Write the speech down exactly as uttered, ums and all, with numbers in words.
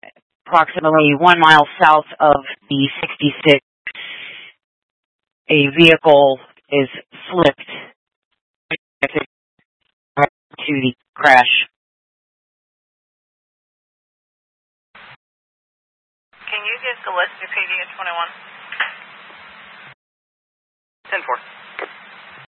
approximately one mile south of the sixty-six, a vehicle is slipped to the crash. Can you give Gillespie P D at twenty-one? ten four.